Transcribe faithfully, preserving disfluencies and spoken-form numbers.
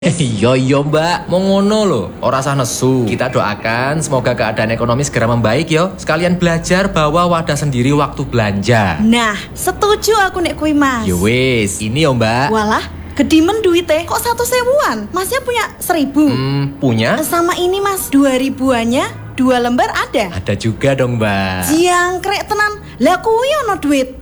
Yo yo mbak, mau ngono loh, ora sah nesu. Kita doakan semoga keadaan ekonomi segera membaik yo. Sekalian belajar bawa wadah sendiri waktu belanja. Nah, setuju aku nek kuwi mas. Yo wis, ini yo mbak. Walah, gedimen duitnya kok satu sewuan. Masnya punya seribu? Hmm, punya? Sama ini mas, dua ribuannya dua lembar ada. Ada juga dong mbak. Jangkrik tenan, lah kuwi ono duit